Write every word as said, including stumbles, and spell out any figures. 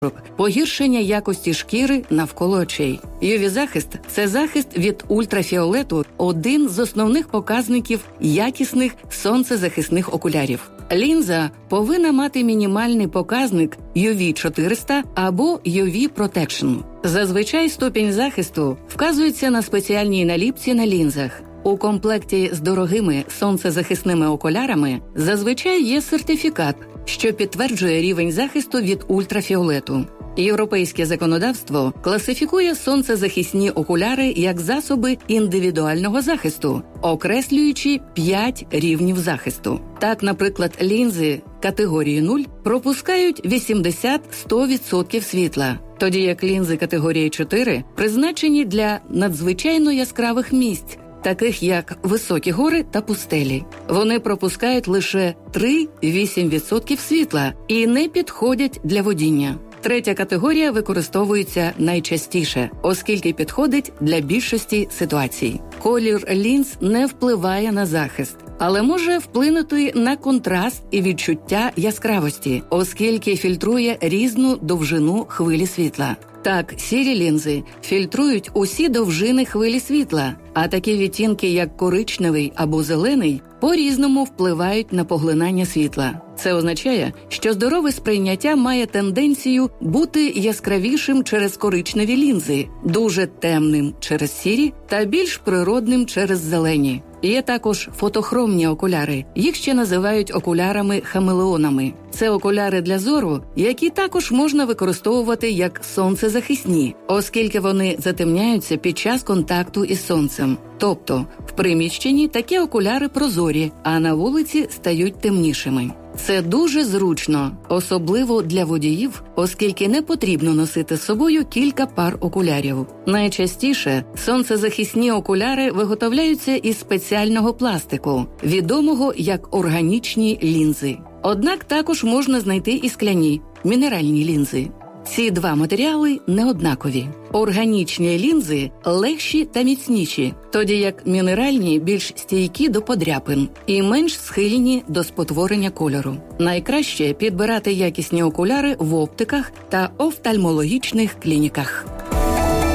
погіршення якості шкіри навколо очей. ю ві-захист – це захист від ультрафіолету, один з основних показників якісних сонцезахисних окулярів. Лінза повинна мати мінімальний показник ю ві чотириста або ю ві Protection. Зазвичай ступінь захисту вказується на спеціальній наліпці на лінзах. У комплекті з дорогими сонцезахисними окулярами зазвичай є сертифікат, що підтверджує рівень захисту від ультрафіолету. Європейське законодавство класифікує сонцезахисні окуляри як засоби індивідуального захисту, окреслюючи п'ять рівнів захисту. Так, наприклад, лінзи категорії нуль пропускають вісімдесят - сто відсотків світла, тоді як лінзи категорії чотири призначені для надзвичайно яскравих місць, таких як високі гори та пустелі. Вони пропускають лише три - вісім відсотків світла і не підходять для водіння. Третя категорія використовується найчастіше, оскільки підходить для більшості ситуацій. Колір лінз не впливає на захист, але може вплинути на контраст і відчуття яскравості, оскільки фільтрує різну довжину хвилі світла. Так, сірі лінзи фільтрують усі довжини хвилі світла, а такі відтінки, як коричневий або зелений, по-різному впливають на поглинання світла. Це означає, що здорове сприйняття має тенденцію бути яскравішим через коричневі лінзи, дуже темним через сірі та більш природним через зелені. Є також фотохромні окуляри. Їх ще називають окулярами-хамелеонами. Це окуляри для зору, які також можна використовувати як сонцезахисні, оскільки вони затемняються під час контакту із сонцем. Тобто, в приміщенні такі окуляри прозорі, а на вулиці стають темнішими. Це дуже зручно, особливо для водіїв, оскільки не потрібно носити з собою кілька пар окулярів. Найчастіше сонцезахисні окуляри виготовляються із спеціального пластику, відомого як органічні лінзи. Однак також можна знайти і скляні, мінеральні лінзи. Ці два матеріали не однакові. Органічні лінзи легші та міцніші, тоді як мінеральні більш стійкі до подряпин і менш схильні до спотворення кольору. Найкраще підбирати якісні окуляри в оптиках та офтальмологічних клініках.